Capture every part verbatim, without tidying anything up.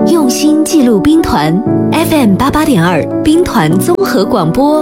用心记录兵团 F M 八八点二兵团综合广播。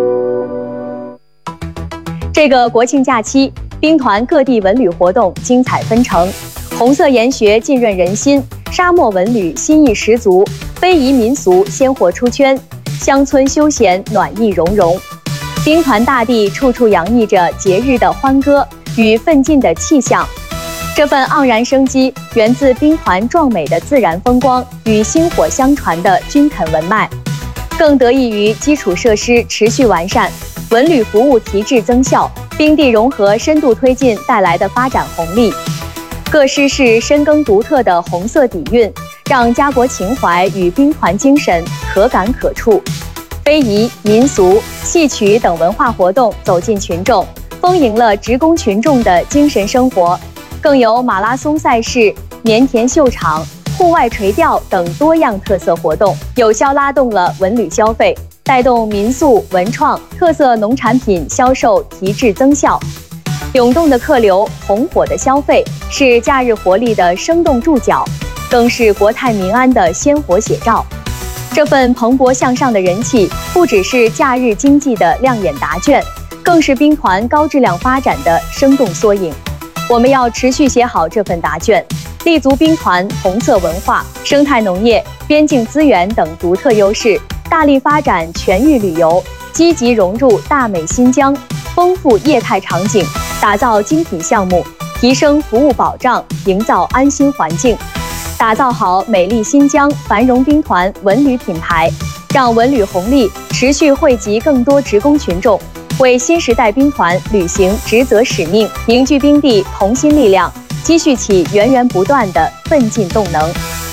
这个国庆假期，兵团各地文旅活动精彩纷呈，红色研学浸润人心，沙漠文旅新意十足，非遗民俗鲜活出圈，乡村休闲暖意融融。兵团大地处处洋溢着节日的欢歌与奋进的气象。这份盎然生机源自兵团壮美的自然风光与薪火相传的均肯文脉，更得益于基础设施持续完善，文旅服务提质增效，兵地融合深度推进带来的发展红利。各师室深耕独特的红色底蕴，让家国情怀与兵团精神可感可触。非遗、民俗、戏曲等文化活动走进群众，丰盈了职工群众的精神生活。更有马拉松赛事、棉田秀场、户外垂钓等多样特色活动，有效拉动了文旅消费，带动民宿、文创、特色农产品销售提质增效。涌动的客流、红火的消费，是假日活力的生动注脚，更是国泰民安的鲜活写照。这份蓬勃向上的人气，不只是假日经济的亮眼答卷，更是兵团高质量发展的生动缩影。我们要持续写好这份答卷，立足兵团红色文化、生态农业、边境资源等独特优势，大力发展全域旅游，积极融入大美新疆，丰富业态场景，打造精品项目，提升服务保障，营造安心环境，打造好美丽新疆繁荣兵团文旅品牌，让文旅红利持续惠及更多职工群众，为新时代兵团履行职责使命，凝聚兵地同心力量，积蓄起源源不断的奋进动能。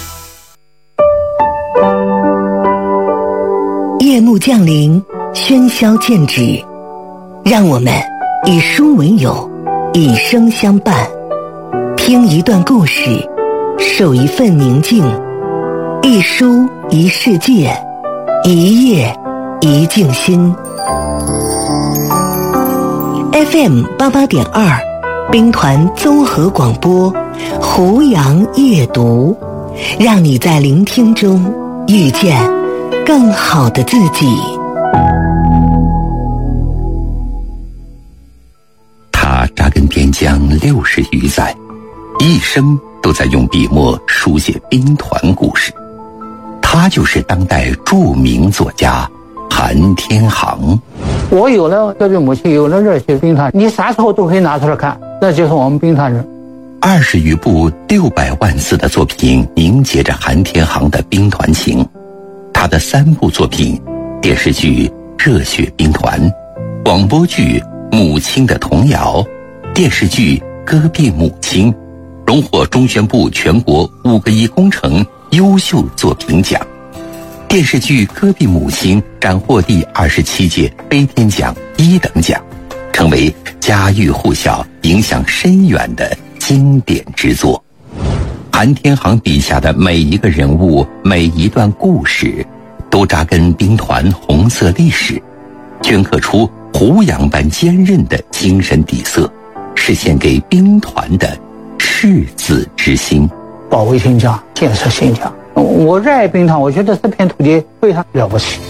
夜幕降临，喧嚣渐止，让我们以书为友，以声相伴，听一段故事，守一份宁静，一书一世界，一夜一静心。F M 八八点二，兵团综合广播，胡杨夜读，让你在聆听中遇见更好的自己。 他扎根边疆六十余载，一生都在用笔墨书写兵团故事。他就是当代著名作家韩天航。 我有了隔壁母亲，有了热血兵团，你啥时候都可以拿出来看，那就是我们兵团人。 二十余部六百万字的作品凝结着韩天航的兵团情。他的三部作品，电视剧《热血兵团》，广播剧《母亲的童谣》，电视剧《戈壁母亲》，荣获中宣部全国五个一工程优秀作品奖。电视剧《戈壁母亲》斩获第二十七届飞天奖一等奖，成为家喻户晓、影响深远的经典之作。韩天航笔下的每一个人物、每一段故事，都扎根兵团红色历史，镌刻出胡杨般坚韧的精神底色，是献给兵团的赤子之心。 保卫新疆，建设新疆。我热爱兵团，我觉得这片土地非常了不起。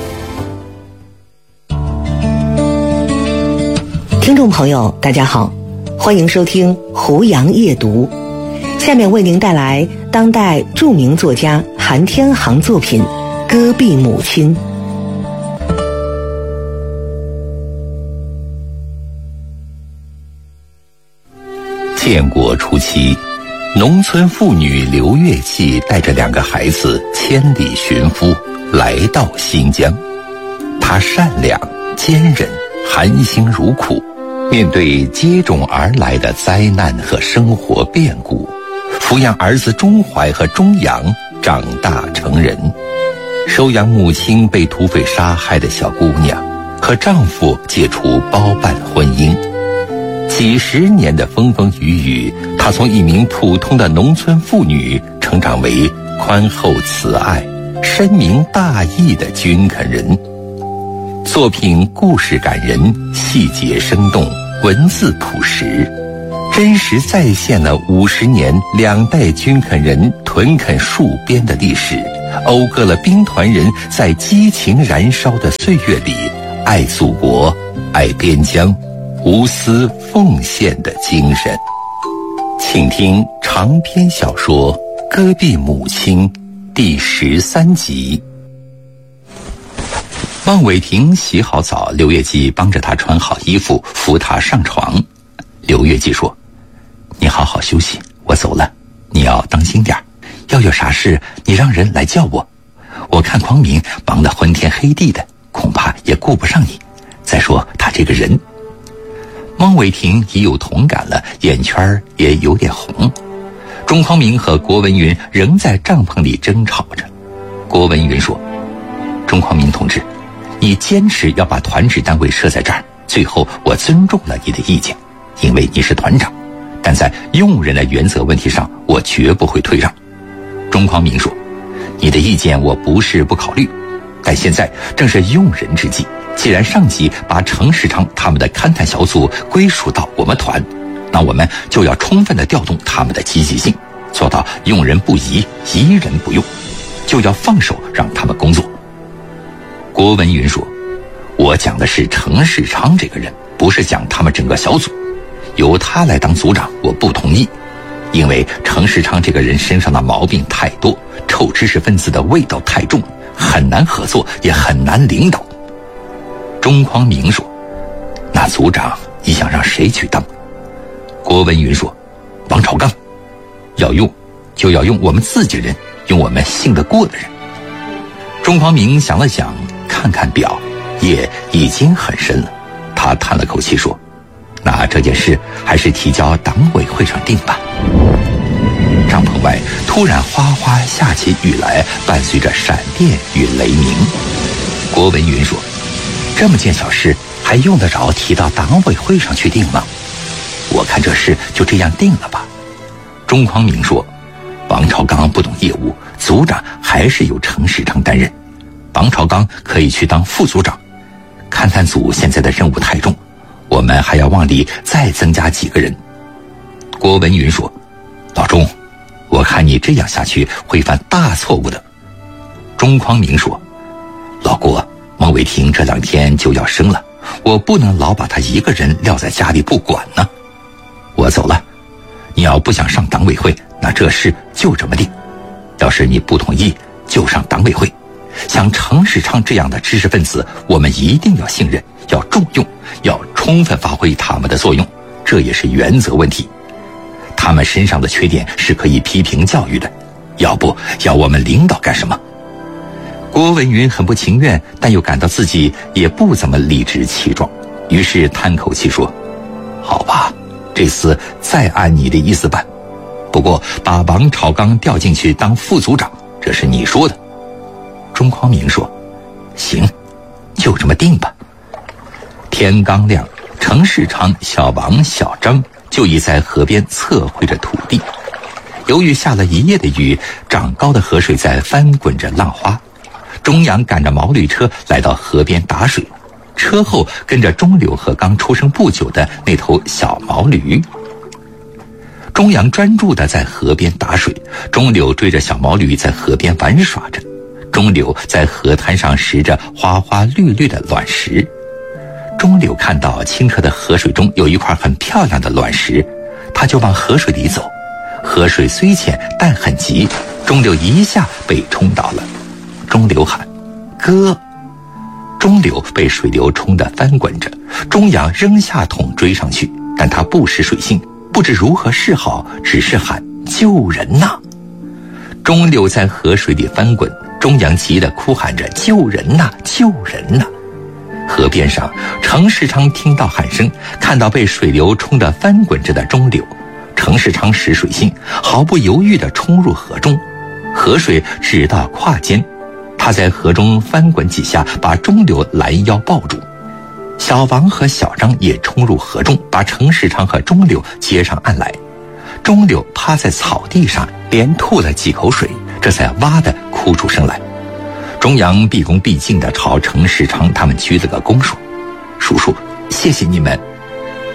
听众朋友大家好，欢迎收听胡杨夜读，下面为您带来当代著名作家韩天航作品《戈壁母亲》。 建国初期，农村妇女刘月季带着两个孩子千里寻夫，来到新疆。她善良、坚韧、含辛茹苦，面对接踵而来的灾难和生活变故，抚养儿子钟怀和钟阳长大成人，收养母亲被土匪杀害的小姑娘，和丈夫解除包办婚姻。几十年的风风雨雨，她从一名普通的农村妇女成长为宽厚慈爱、深明大义的均肯人。作品故事感人，细节生动，文字朴实， 真实再现了五十年两代军垦人屯垦戍边的历史，讴歌了兵团人在激情燃烧的岁月里爱祖国、爱边疆、无私奉献的精神。请听长篇小说《戈壁母亲》第十三集。孟伟霆洗好澡，刘月季帮着他穿好衣服，扶他上床。刘月季说：“你好好休息，我走了，你要当心点，要有啥事你让人来叫我。我看匡明忙得昏天黑地的，恐怕也顾不上你。再说他这个人。”孟伟霆已有同感了，眼圈也有点红。钟匡明和郭文云仍在帐篷里争吵着。郭文云说：“钟匡明同志，你坚持要把团指单位设在这儿，最后我尊重了你的意见，因为你是团长，但在用人的原则问题上，我绝不会退让。”钟匡明说：“你的意见我不是不考虑，但现在正是用人之际，既然上级把程世昌他们的勘探小组归属到我们团，那我们就要充分地调动他们的积极性，做到用人不疑，疑人不用，就要放手让他们工作。”郭文云说：“我讲的是程世昌这个人，不是讲他们整个小组。由他来当组长，我不同意，因为程世昌这个人身上的毛病太多，臭知识分子的味道太重，很难合作，也很难领导。”钟匡明说：“那组长你想让谁去当？”郭文云说：“王朝刚，要用就要用我们自己人，用我们信得过的人。”钟匡明想了想，看看表，夜已经很深了，他叹了口气说：“那这件事还是提交党委会上定吧。”帐篷外突然哗哗下起雨来，伴随着闪电与雷鸣。郭文云说：“这么件小事还用得着提到党委会上去定吗？我看这事就这样定了吧。”钟匡明说：“王朝刚不懂业务，组长还是由程世昌担任，王朝刚可以去当副组长。勘探组现在的任务太重，我们还要往里再增加几个人。”郭文云说：“老钟，我看你这样下去会犯大错误的。”钟匡明说：“老郭，孟伟霆这两天就要生了，我不能老把他一个人撂在家里不管呢。我走了，你要不想上党委会，那这事就这么定。要是你不同意，就上党委会。像程世昌这样的知识分子，我们一定要信任，要重用，要充分发挥他们的作用，这也是原则问题。他们身上的缺点是可以批评教育的，要不要我们领导干什么？”郭文云很不情愿，但又感到自己也不怎么理直气壮，于是叹口气说：“好吧，这次再按你的意思办。不过把王朝刚调进去当副组长，这是你说的。”钟匡明说：“行，就这么定吧。”天刚亮，程世昌、小王、小张就已在河边测绘着土地。由于下了一夜的雨，涨高的河水在翻滚着浪花。钟阳赶着毛驴车来到河边打水，车后跟着钟柳和刚出生不久的那头小毛驴。钟阳专注地在河边打水，钟柳追着小毛驴在河边玩耍着。钟柳在河滩上拾着花花绿绿的卵石。钟柳看到清澈的河水中有一块很漂亮的卵石，他就往河水里走。河水虽浅，但很急，钟柳一下被冲倒了。钟柳喊：“哥！”钟柳被水流冲得翻滚着，钟阳扔下桶追上去，但他不识水性，不知如何是好，只是喊：“救人呐！”钟柳在河水里翻滚，钟阳急得哭喊着：“救人呐！救人呐！”河边上，程世昌听到喊声，看到被水流冲得翻滚着的钟柳，程世昌识水性，毫不犹豫地冲入河中，河水只到胯间。他在河中翻滚几下，把钟柳拦腰抱住。小王和小张也冲入河中，把程世昌和钟柳接上岸来。钟柳趴在草地上，连吐了几口水，这才哇地哭出声来。钟阳毕恭毕敬地朝程世昌他们鞠了个躬，说：“叔叔，谢谢你们。”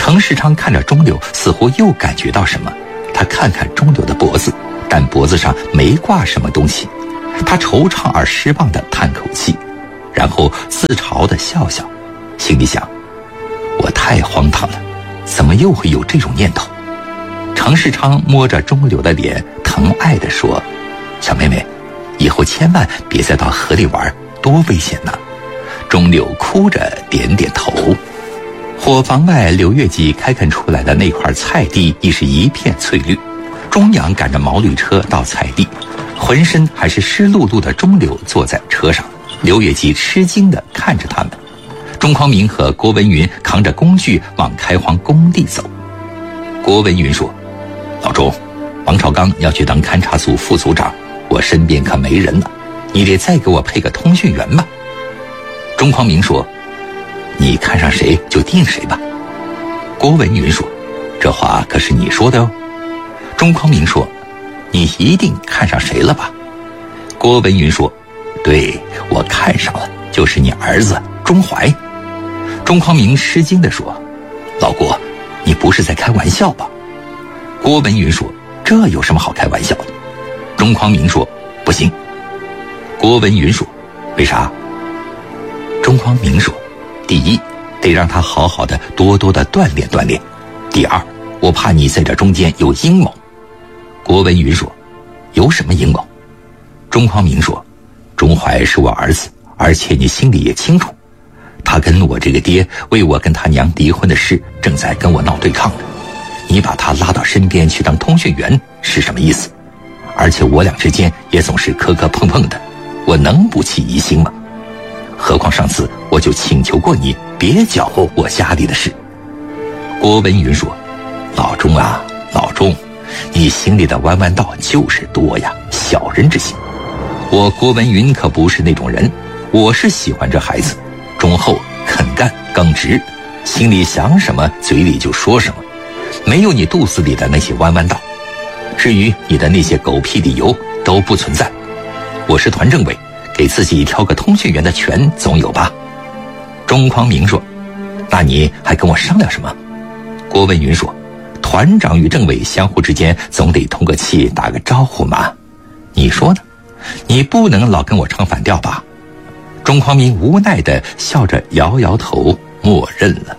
程世昌看着钟柳，似乎又感觉到什么。他看看钟柳的脖子，但脖子上没挂什么东西。他惆怅而失望地叹口气，然后自嘲地笑笑，心里想：我太荒唐了，怎么又会有这种念头？程世昌摸着钟柳的脸，疼爱地说：小妹妹，以后千万别再到河里玩，多危险呐！钟柳哭着点点头。伙房外刘月季开垦出来的那块菜地已是一片翠绿，钟阳赶着毛驴车到菜地，浑身还是湿漉漉的钟柳坐在车上，刘月季吃惊地看着他们。钟匡明和郭文云扛着工具往开荒工地走。郭文云说：老钟，王朝刚要去当勘察组副组长，我身边可没人了，你得再给我配个通讯员吧。钟匡明说：你看上谁就定谁吧。郭文云说：这话可是你说的哦。钟匡明说：你一定看上谁了吧？郭文云说：对，我看上了，就是你儿子钟怀。钟匡明吃惊地说：老郭，你不是在开玩笑吧？郭文云说：这有什么好开玩笑的？钟匡明说：不行。郭文云说：为啥？钟匡明说：第一，得让他好好的多多的锻炼锻炼；第二，我怕你在这中间有阴谋。郭文云说：有什么阴谋？钟匡明说：钟怀是我儿子，而且你心里也清楚，他跟我这个爹为我跟他娘离婚的事正在跟我闹对抗呢。你把他拉到身边去当通讯员是什么意思？而且我俩之间也总是磕磕碰碰的，我能不起疑心吗？何况上次我就请求过你别搅和我家里的事。郭文云说：老钟啊，老钟，你心里的弯弯道就是多呀，小人之心。我郭文云可不是那种人，我是喜欢这孩子，忠厚肯干耿直，心里想什么嘴里就说什么，没有你肚子里的那些弯弯道。至于你的那些狗屁理由都不存在。我是团政委，给自己挑个通讯员的权总有吧？钟匡明说：那你还跟我商量什么？郭文云说：团长与政委相互之间总得通个气，打个招呼嘛。你说呢？你不能老跟我唱反调吧？钟匡明无奈地笑着摇摇头，默认了。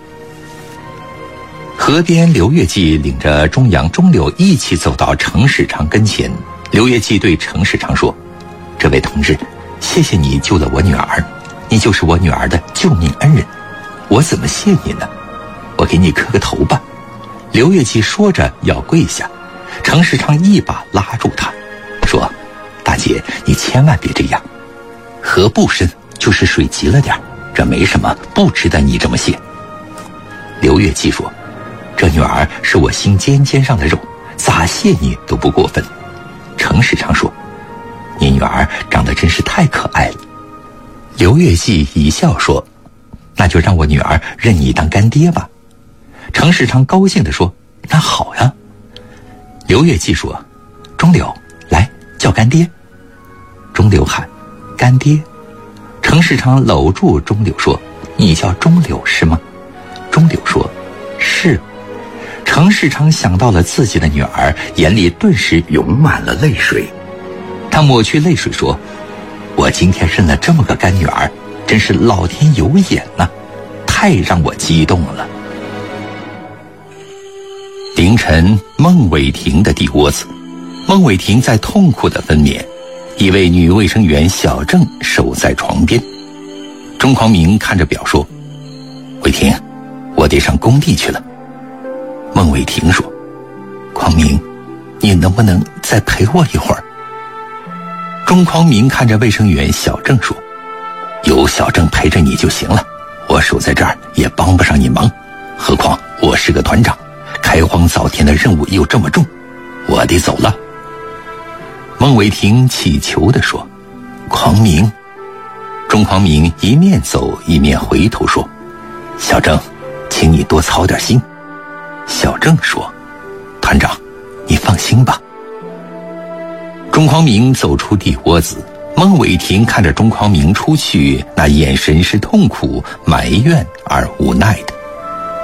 河边，刘月季领着钟阳、钟柳一起走到程世昌跟前。刘月季对程世昌说：这位同志，谢谢你救了我女儿，你就是我女儿的救命恩人，我怎么谢你呢？我给你磕个头吧。刘月季说着要跪下，程世昌一把拉住他，说：大姐，你千万别这样，河不深，就是水急了点，这没什么，不值得你这么谢。刘月季说：这女儿是我心尖尖上的肉，咋谢你都不过分。程世昌说：你女儿长得真是太可爱了。刘月季一笑说：那就让我女儿认你当干爹吧。程世昌高兴地说：那好呀。刘月季说：钟柳，来叫干爹。钟柳喊：干爹。程世昌搂住钟柳说：你叫钟柳是吗？钟柳说：是。程世昌想到了自己的女儿，眼里顿时涌满了泪水。他抹去泪水说：我今天认了这么个干女儿，真是老天有眼呐，太让我激动了。凌晨，孟伟霆的地窝子，孟伟霆在痛苦地分娩，一位女卫生员小郑守在床边。钟匡明看着表说：伟霆，我得上工地去了。孟伟霆说：匡明，你能不能再陪我一会儿？钟匡明看着卫生员小郑说：有小郑陪着你就行了，我守在这儿也帮不上你忙，何况我是个团长，开荒造田的任务又这么重，我得走了。孟伟霆乞求地说：匡明。钟匡明一面走一面回头说：小郑，请你多操点心。小郑说：团长，你放心吧。钟匡明走出地窝子，孟伟霆看着钟匡明出去，那眼神是痛苦、埋怨而无奈的。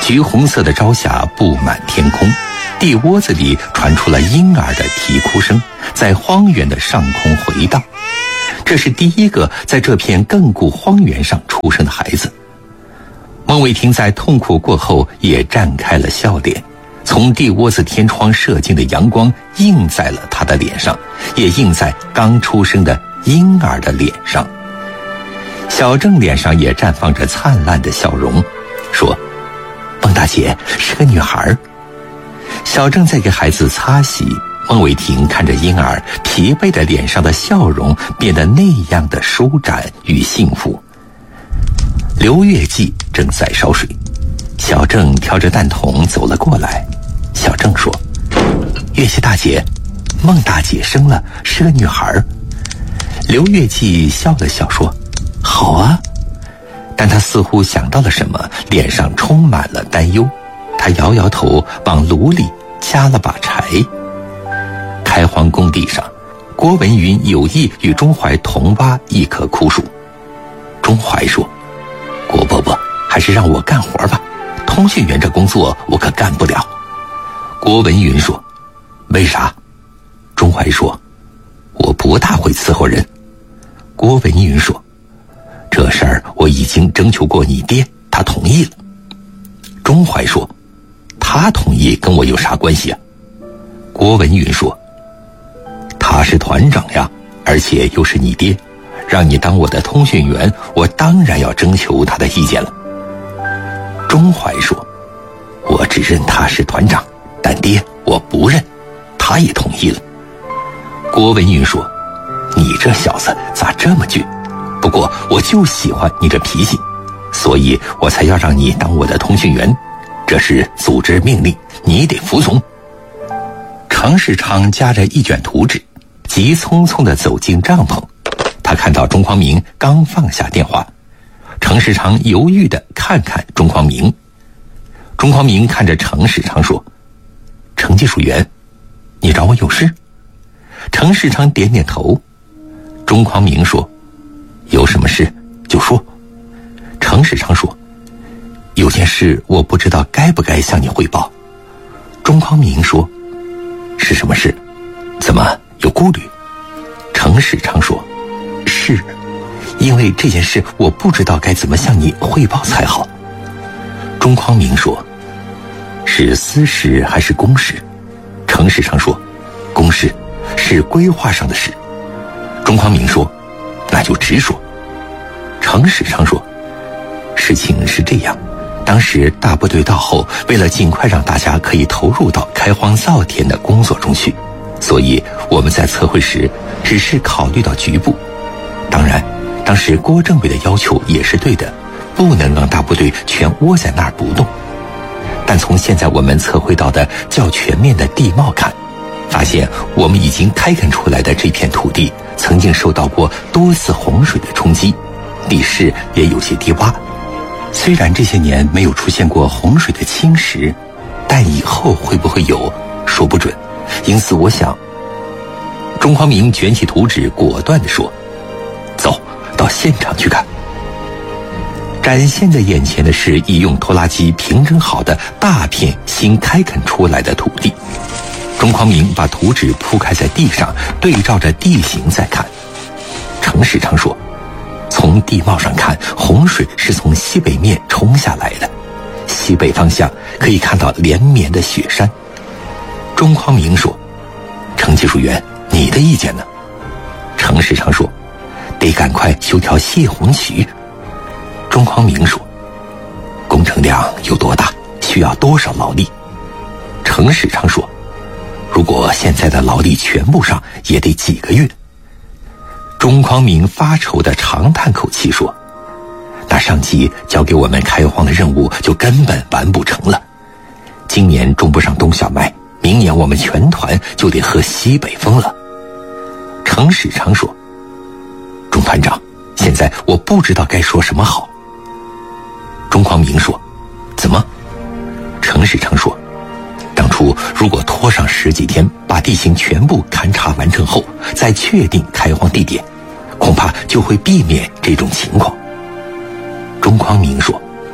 橘红色的朝霞布满天空，地窝子里传出了婴儿的啼哭声，在荒原的上空回荡。这是第一个在这片亘古荒原上出生的孩子。孟伟霆在痛苦过后也绽开了笑脸，从地窝子天窗射进的阳光映在了他的脸上，也映在刚出生的婴儿的脸上。小郑脸上也绽放着灿烂的笑容，说：孟大姐是个女孩。小郑在给孩子擦洗，孟伟霆看着婴儿疲惫的脸上的笑容变得那样的舒展与幸福。刘月季正在烧水，小郑挑着担桶走了过来。小郑说：月季大姐，孟大姐生了，是个女孩。刘月季笑了笑说：好啊。但他似乎想到了什么，脸上充满了担忧。他摇摇头，往炉里加了把柴。开荒工地上，郭文云有意与钟怀同挖一棵枯树。钟怀说：郭伯伯，还是让我干活吧，通讯员这工作我可干不了。郭文云说：为啥？钟怀说：我不大会伺候人。郭文云说：这事儿我已经征求过你爹，他同意了。钟怀说：他同意跟我有啥关系啊？郭文云说：他是团长呀，而且又是你爹，让你当我的通讯员，我当然要征求他的意见了。钟怀说：我只认他是团长，但爹我不认。他也同意了。郭文云说：你这小子咋这么倔？不过我就喜欢你这脾气，所以我才要让你当我的通讯员，这是组织命令，你得服从。程世昌夹着一卷图纸，急匆匆地走进帐篷。他看到钟匡明刚放下电话，程世昌犹豫地看看钟匡明。钟匡明看着程世昌说：程技术员，你找我有事？程世昌点点头。钟匡明说：有什么事就说。程世昌说：有件事我不知道该不该向你汇报。钟匡明说：是什么事？怎么有顾虑？程世昌说：是，因为这件事我不知道该怎么向你汇报才好。钟匡明说：是私事还是公事？程世昌说：公事，是规划上的事。钟匡明说：那就直说。程世昌说：事情是这样，当时大部队到后，为了尽快让大家可以投入到开荒造田的工作中去，所以我们在测绘时只是考虑到局部。当然，当时郭政委的要求也是对的，不能让大部队全窝在那儿不动。但从现在我们测绘到的较全面的地貌看，发现我们已经开垦出来的这片土地曾经受到过多次洪水的冲击，地势也有些低洼。虽然这些年没有出现过洪水的侵蚀，但以后会不会有，说不准。因此我想，钟匡明卷起图纸，果断地说：走到现场去看。展现在眼前的是已用拖拉机平整好的大片新开垦出来的土地。钟匡明把图纸铺开在地上，对照着地形在看。程世昌说：从地貌上看，洪水是从西北面冲下来的，西北方向可以看到连绵的雪山。钟匡明说：程技术员，你的意见呢？程世昌说：得赶快修条泄洪渠。钟匡明说：工程量有多大？需要多少劳力？程世昌说：如果现在的劳力全部上，也得几个月。钟匡明发愁地长叹口气说：那上级交给我们开荒的任务就根本完不成了。今年种不上冬小麦，明年我们全团就得喝西北风了。程世昌说：钟团长，现在我不知道该说什么好。钟匡明说：怎么？程世昌说：当初如果拖上十几天，把地形全部勘察完成后，再确定开荒地点，恐怕就会避免这种情况。钟匡明说：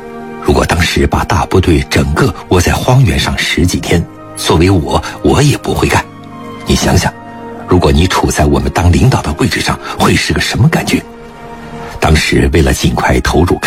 如果当时把大部队整个窝在荒原上十几天，作为我，我也不会干。你想想，如果你处在我们当领导的位置上，会是个什么感觉？当时为了尽快投入